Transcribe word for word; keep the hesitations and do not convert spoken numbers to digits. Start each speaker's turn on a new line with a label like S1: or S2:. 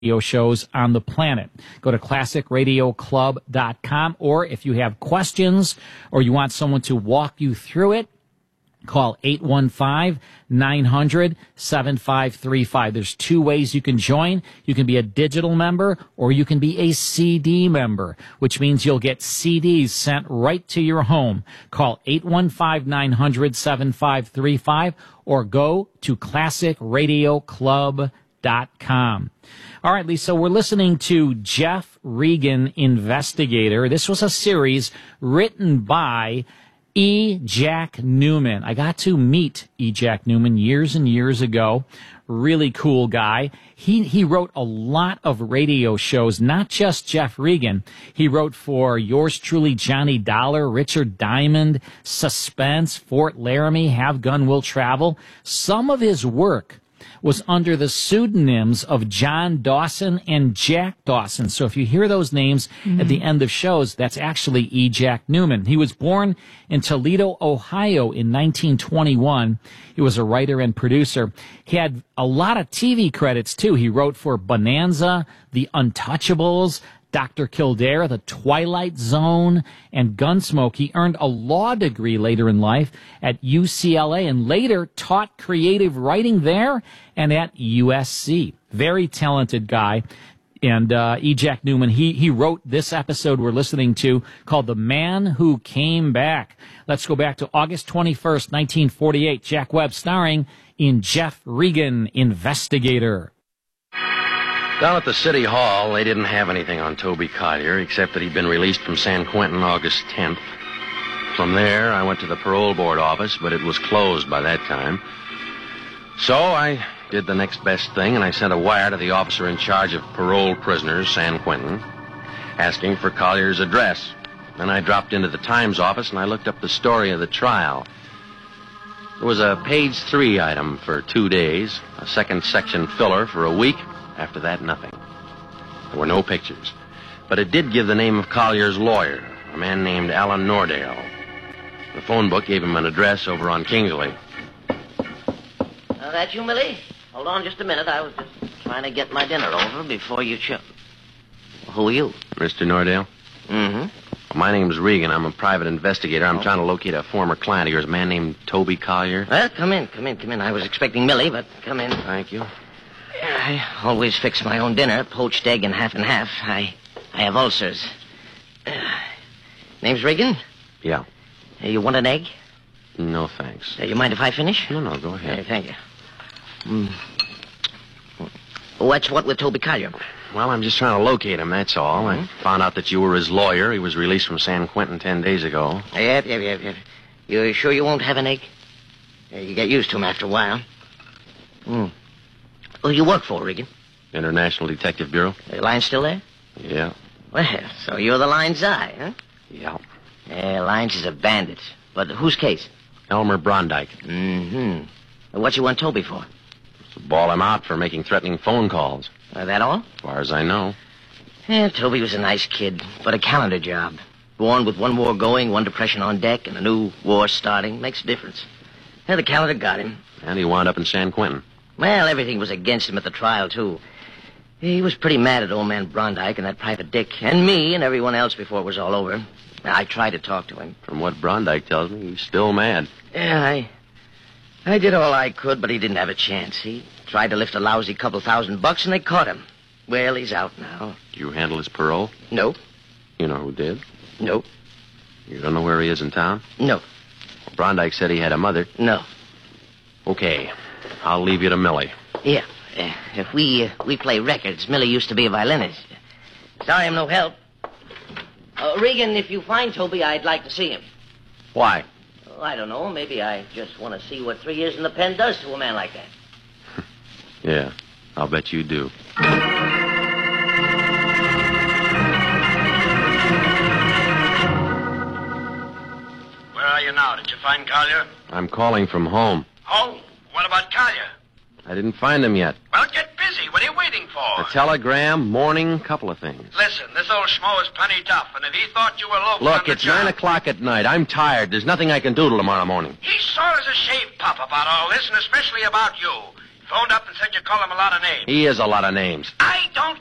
S1: radio shows on the planet. Go to classic radio club dot com, or if you have questions or you want someone to walk you through it, call eight one five, nine hundred, seven five three five. There's two ways you can join. You can be a digital member or you can be a C D member, which means you'll get C Ds sent right to your home. Call eight one five, nine hundred, seven five three five or go to classic radio club dot com. All right, Lisa, we're listening to Jeff Regan, Investigator. This was a series written by E. Jack Newman. I got to meet E. Jack Newman years and years ago. Really cool guy. He he wrote a lot of radio shows, not just Jeff Regan. He wrote for yours truly, Johnny Dollar, Richard Diamond, Suspense, Fort Laramie, Have Gun Will Travel. Some of his work was under the pseudonyms of John Dawson and Jack Dawson. So if you hear those names mm-hmm. at the end of shows, that's actually E. Jack Newman. He was born in Toledo, Ohio in nineteen twenty-one. He was a writer and producer. He had a lot of T V credits, too. He wrote for Bonanza, The Untouchables, Doctor Kildare, The Twilight Zone, and Gunsmoke. He earned a law degree later in life at U C L A and later taught creative writing there and at U S C. Very talented guy. And uh, E. Jack Newman, he, he wrote this episode we're listening to called The Man Who Came Back. Let's go back to August twenty-first, nineteen forty-eight. Jack Webb starring in Jeff Regan, Investigator.
S2: Down at the City Hall, they didn't have anything on Toby Collier, except that he'd been released from San Quentin August tenth. From there, I went to the parole board office, but it was closed by that time. So I did the next best thing, and I sent a wire to the officer in charge of parole prisoners, San Quentin, asking for Collier's address. Then I dropped into the Times office, and I looked up the story of the trial. There was a page three item for two days, a second section filler for a week. After that, nothing. There were no pictures. But it did give the name of Collier's lawyer, a man named Alan Nordale. The phone book gave him an address over on Kingsley.
S3: Uh, that you, Millie? Hold on just a minute. I was just trying to get my dinner over before you ch... Who are you?
S2: Mister Nordale?
S3: Mm-hmm.
S2: Well, my name's Regan. I'm a private investigator. I'm oh. trying to locate a former client of yours, a man named Toby Collier.
S3: Well, come in, come in, come in. I was expecting Millie, but come in.
S2: Thank you.
S3: I always fix my own dinner, poached egg and half and half. I I have ulcers. Uh, name's Regan?
S2: Yeah.
S3: Uh, you want an egg?
S2: No, thanks.
S3: Uh, you mind if I finish?
S2: No, no, go ahead.
S3: Uh, thank you. Mm. What's what with Toby Collier?
S2: Well, I'm just trying to locate him, that's all. Mm-hmm. I found out that you were his lawyer. He was released from San Quentin ten days ago.
S3: Yep, yep, yep, yep. You sure you won't have an egg? Uh, you get used to him after a while. Hmm. Who you work for, Regan?
S2: International Detective Bureau.
S3: The line still there?
S2: Yeah.
S3: Well, so you're the line's eye, huh?
S2: Yeah.
S3: Yeah, Lines is a bandit. But whose case?
S2: Elmer Brondike.
S3: Mm-hmm. What you want Toby for?
S2: To ball him out for making threatening phone calls.
S3: Uh, that all?
S2: As far as I know.
S3: Yeah, Toby was a nice kid, but a calendar job. Born with one war going, one depression on deck, and a new war starting. Makes a difference. Yeah, the calendar got him.
S2: And he wound up in San Quentin.
S3: Well, everything was against him at the trial, too. He was pretty mad at old man Brondike and that Private Dick, and me and everyone else before it was all over. I tried to talk to him.
S2: From what Brondike tells me, he's still mad.
S3: Yeah, I... I did all I could, but he didn't have a chance. He tried to lift a lousy couple thousand bucks, and they caught him. Well, he's out now.
S2: Did you handle his parole?
S3: No.
S2: You know who did?
S3: No.
S2: You don't know where he is in town?
S3: No.
S2: Well, Brondike said he had a mother.
S3: No.
S2: Okay. I'll leave you to Millie.
S3: Yeah. Uh, if we uh, we play records, Millie used to be a violinist. Sorry I'm no help. Uh, Regan, if you find Toby, I'd like to see him.
S2: Why?
S3: Oh, I don't know. Maybe I just want to see what three years in the pen does to a man like that.
S2: Yeah, I'll bet you do.
S4: Where are you now? Did you find Collier?
S2: I'm calling from home.
S4: Home? What about Collier?
S2: I didn't find him yet.
S4: Well, get busy. What are you waiting for?
S2: A telegram, morning, couple of things.
S4: Listen, this old schmo is plenty tough, and if he thought you were local
S2: Look,
S4: on the
S2: it's
S4: job...
S2: nine o'clock at night. I'm tired. There's nothing I can do till tomorrow morning.
S4: He's sore as a shaved pup about all this, and especially about you. Phoned up and said you call him a lot of names.
S2: He is a lot of names.
S4: I don't